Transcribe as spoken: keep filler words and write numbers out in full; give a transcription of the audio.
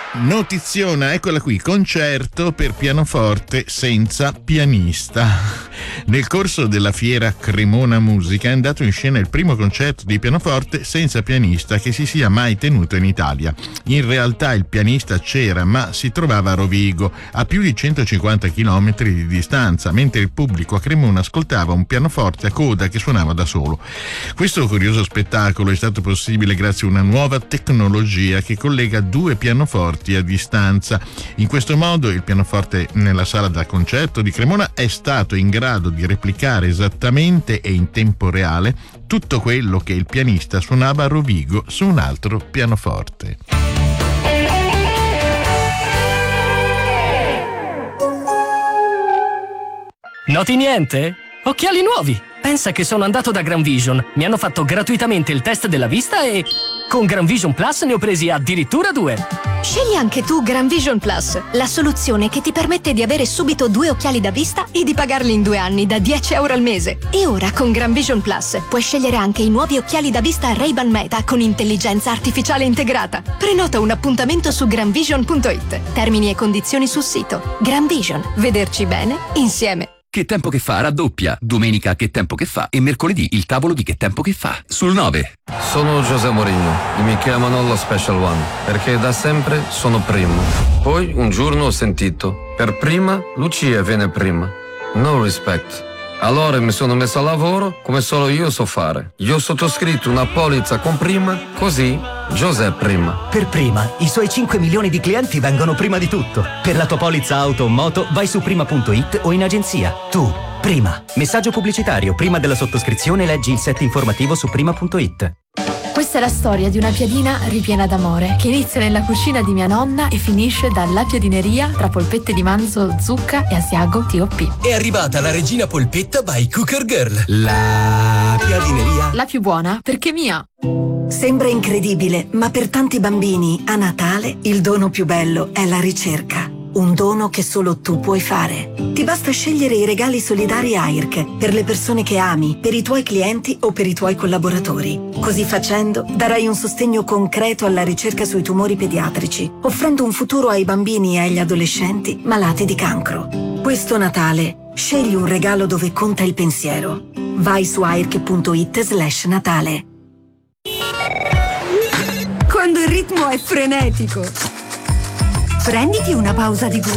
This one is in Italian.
Notiziona, eccola qui, concerto per pianoforte senza pianista. Nel corso della fiera Cremona Musica è andato in scena il primo concerto di pianoforte senza pianista che si sia mai tenuto in Italia. In realtà il pianista c'era, ma si trovava a Rovigo, a più di centocinquanta chilometri di distanza, mentre il pubblico a Cremona ascoltava un pianoforte a coda che suonava da solo. Questo curioso spettacolo è stato possibile grazie a una nuova tecnologia che collega due pianoforti a distanza. In questo modo il pianoforte nella sala da concerto di Cremona è stato in grado di replicare esattamente e in tempo reale tutto quello che il pianista suonava a Rovigo su un altro pianoforte. Noti niente? Occhiali nuovi! Pensa che sono andato da Gran Vision, mi hanno fatto gratuitamente il test della vista e con Gran Vision Plus ne ho presi addirittura due. Scegli anche tu Gran Vision Plus, la soluzione che ti permette di avere subito due occhiali da vista e di pagarli in due anni da dieci euro al mese. E ora con Gran Vision Plus puoi scegliere anche i nuovi occhiali da vista Ray-Ban Meta con intelligenza artificiale integrata. Prenota un appuntamento su granvision punto it. Termini e condizioni sul sito. Gran Vision, vederci bene insieme. Che tempo che fa raddoppia, domenica Che tempo che fa e mercoledì il tavolo di Che tempo che fa sul nove. Sono José Mourinho e mi chiamano lo Special One perché da sempre sono primo. Poi un giorno ho sentito, per prima Lucia viene prima. No respect. Allora mi sono messo a lavoro come solo io so fare. Io ho sottoscritto una polizza con prima, così José prima. Per prima, i suoi cinque milioni di clienti vengono prima di tutto. Per la tua polizza auto o moto vai su prima punto it o in agenzia. Tu, prima. Messaggio pubblicitario. Prima della sottoscrizione leggi il set informativo su prima punto it. Questa è la storia di una piadina ripiena d'amore che inizia nella cucina di mia nonna e finisce dalla piadineria tra polpette di manzo, zucca e asiago T O P. È arrivata la regina polpetta by Cooker Girl. La piadineria. La più buona perché mia. Sembra incredibile, ma per tanti bambini a Natale il dono più bello è la ricerca. Un dono che solo tu puoi fare. Ti basta scegliere i regali solidari A I R C per le persone che ami, per i tuoi clienti o per i tuoi collaboratori. Così facendo darai un sostegno concreto alla ricerca sui tumori pediatrici, offrendo un futuro ai bambini e agli adolescenti malati di cancro. Questo Natale scegli un regalo dove conta il pensiero. Vai su airc punto it slash Natale. Quando il ritmo è frenetico, prenditi una pausa di gusto.